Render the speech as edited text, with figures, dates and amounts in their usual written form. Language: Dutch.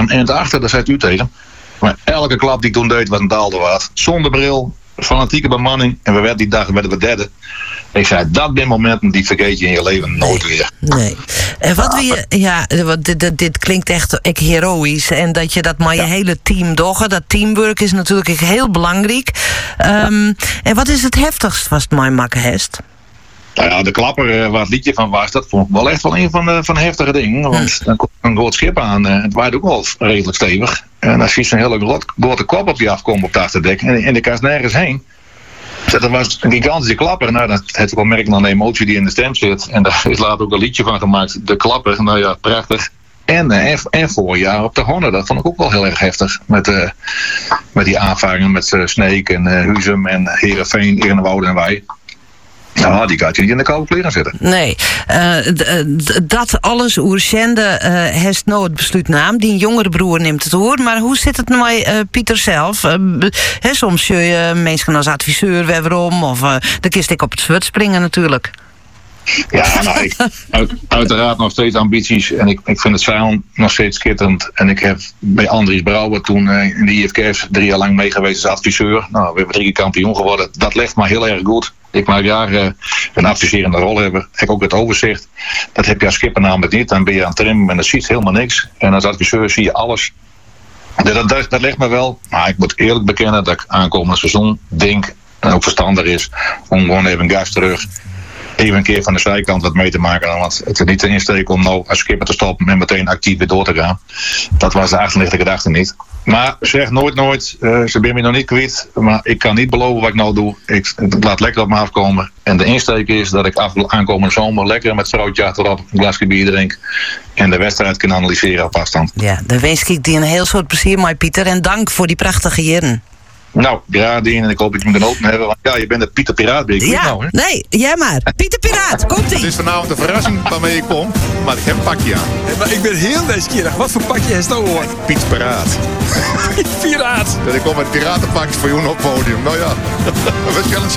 en het achter, daar zei u tegen. Maar elke klap die ik toen deed was een daalde waard. Zonder bril, fanatieke bemanning. En we werden die dag we derde. Ik zei, dat zijn momenten die vergeet je in je leven nooit weer. Nee. En wat dit klinkt echt heroïs. En dat je dat maar je hele team doggen. Dat teamwork is natuurlijk heel belangrijk. En wat is het heftigst was het mij maken hest? Nou ja, de klapper waar het liedje van was, dat vond ik wel echt wel een van de heftige dingen. Want dan komt een groot schip aan. Het waait ook wel redelijk stevig. En dan zie je zo'n hele grote kop op je afkomen op het achterdek. En die kan nergens heen. Dus dat was een gigantische klapper. Nou, dat heeft wel merken aan de emotie die in de stem zit. En daar is later ook een liedje van gemaakt. De klapper, nou ja, prachtig. En vorig jaar op de Honne, dat vond ik ook wel heel erg heftig. Met die aanvaringen met Sneek en Huzum en Heerenveen, Erenwoude en wij. Nou, die gaat je niet in de koude kleren zitten. Nee, dat alles oerzende heeft nou het besluit naam. Die jongere broer neemt het oor. Maar hoe zit het nou met Pieter zelf? Soms zul je mensen als adviseur weerom. Of dan kiest ik op het zwart springen natuurlijk. Ja, nou, uiteraard nog steeds ambities. En ik vind het zeilen nog steeds skitterend. En ik heb bij Andries Brouwer toen in de IFK's 3 jaar lang mee geweest als adviseur. Nou, we hebben 3 keer kampioen geworden. Dat legt me heel erg goed. Ik mag jaren een adviserende rol hebben. Ik heb ook het overzicht. Dat heb je als skipper namelijk niet. Dan ben je aan het trimmen en dan zie je helemaal niks. En als adviseur zie je alles. Dat ligt me wel. Maar ik moet eerlijk bekennen dat ik aankomend seizoen denk, en ook verstandig is, om gewoon even gas terug. Even een keer van de zijkant wat mee te maken. Want het is niet de insteek om nou als skipper te stoppen en meteen actief weer door te gaan. Dat was de achterliggende gedachte niet. Maar zeg nooit. Ze ben me nog niet kwijt. Maar ik kan niet beloven wat ik nou doe. Ik laat lekker op me afkomen. En de insteek is dat ik aankomende zomer lekker met vrouwtje achterop een glasje bier drink. En de wedstrijd kan analyseren op afstand. Ja, dan wens ik die een heel soort plezier, maar Pieter. En dank voor die prachtige jaren. Nou, graag die en ik hoop dat je me genoten hebben. Want ja, je bent de Pieter Piraat, ben ik ja, nou, hè? Nee, jij maar. Pieter Piraat, komt-ie. Het is vanavond een verrassing waarmee ik kom, maar ik heb een pakje aan. Ja, maar ik ben heel nieuwsgierig. Wat voor pakje heeft nou hoor? Piet Piraat. Piraat. Dat ik kom met piratenpakjes voor jou op het podium. Nou ja, we zullen zien.